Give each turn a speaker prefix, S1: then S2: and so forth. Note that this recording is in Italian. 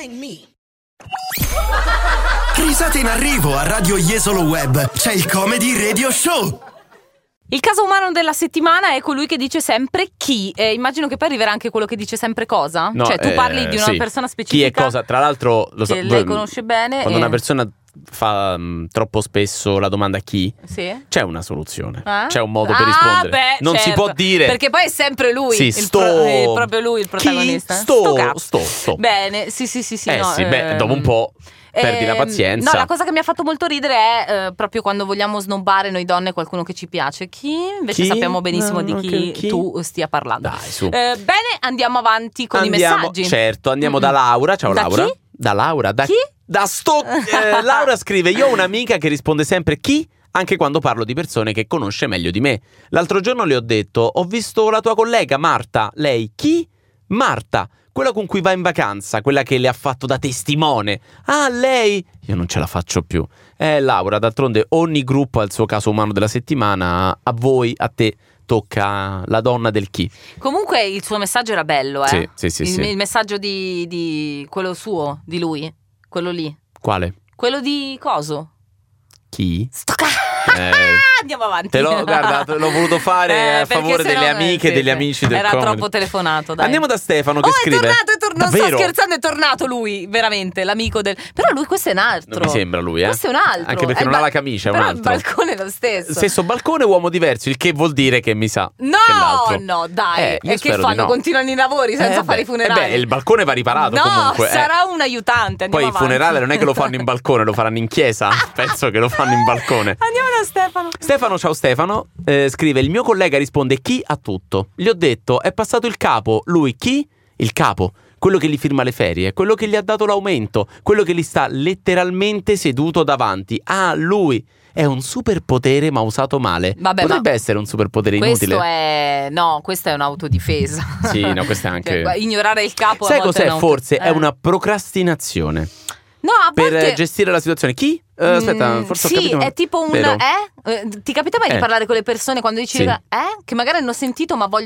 S1: Risate in arrivo a Radio Jesolo Web. C'è il Comedy Radio Show.
S2: Il caso umano della settimana è colui che dice sempre chi. Immagino che poi arriverà anche quello che dice sempre cosa.
S3: No,
S2: cioè tu parli di una persona specifica.
S3: Chi è cosa? Tra l'altro lo
S2: che lei conosce bene.
S3: Quando una persona fa troppo spesso la domanda chi,
S2: sì,
S3: c'è una soluzione, c'è un modo per rispondere.
S2: Beh,
S3: non
S2: certo,
S3: si può dire,
S2: perché poi è sempre lui,
S3: sì,
S2: è proprio lui il protagonista.
S3: Sto.
S2: Bene, sì.
S3: Dopo un po' perdi la pazienza.
S2: No, la cosa che mi ha fatto molto ridere è proprio quando vogliamo snobbare noi donne qualcuno che ci piace. Chi? Invece sappiamo benissimo di chi tu stia parlando.
S3: Dai, su.
S2: Bene, andiamo avanti con i messaggi.
S3: Certo, andiamo da Laura. Ciao
S2: da
S3: Laura.
S2: Chi?
S3: Da Laura.
S2: Chi?
S3: Laura scrive: io ho un'amica che risponde sempre chi, anche quando parlo di persone che conosce meglio di me. L'altro giorno le ho detto: ho visto la tua collega Marta. Lei chi? Marta, quella con cui va in vacanza, quella che le ha fatto da testimone. Ah, lei? Io non ce la faccio più. Laura, d'altronde ogni gruppo ha il suo caso umano della settimana. A voi, a te tocca la donna del chi.
S2: Comunque il suo messaggio era bello,
S3: Sì.
S2: Il messaggio di quello suo, di lui, quello lì.
S3: Quale?
S2: Quello di coso.
S3: Chi?
S2: Andiamo avanti.
S3: Te l'ho voluto fare a favore delle amiche e degli amici del
S2: Era
S3: Comedy.
S2: troppo telefonato, dai.
S3: Andiamo da Stefano che scrive:
S2: non sto scherzando, è tornato lui, veramente, l'amico del... Però lui, questo è un altro.
S3: Non mi sembra lui,
S2: Questo è un altro.
S3: Anche perché non ha la camicia, è un altro.
S2: Però il balcone è lo stesso.
S3: Stesso balcone, uomo diverso, il che vuol dire che mi sa che l'altro.
S2: No, dai.
S3: Io
S2: E che
S3: spero di
S2: continuano?
S3: no.
S2: Continuano i lavori senza fare i funerali.
S3: Il balcone va riparato
S2: no,
S3: comunque.
S2: sarà un aiutante.
S3: Poi
S2: Andiamo
S3: i funerali non è che lo fanno in balcone, lo faranno in chiesa. Penso che lo fanno in balcone.
S2: Andiamo da Stefano.
S3: Stefano, ciao Stefano, scrive: il mio collega risponde chi a tutto. Gli ho detto: è passato il capo. Lui chi? Il capo. Quello che gli firma le ferie, quello che gli ha dato l'aumento, quello che gli sta letteralmente seduto davanti. Ah, lui è un superpotere ma usato male.
S2: Vabbè,
S3: potrebbe essere un superpotere inutile.
S2: Questa è un'autodifesa.
S3: Sì, no, questa è anche...
S2: Cioè, ignorare il capo.
S3: Sai cos'è? Forse è una procrastinazione.
S2: No, a volte...
S3: per gestire la situazione. Chi? Aspetta, forse ho capito.
S2: Sì, è tipo un... Ti capita mai di parlare con le persone quando dici
S3: sì,
S2: che magari hanno sentito ma vogliono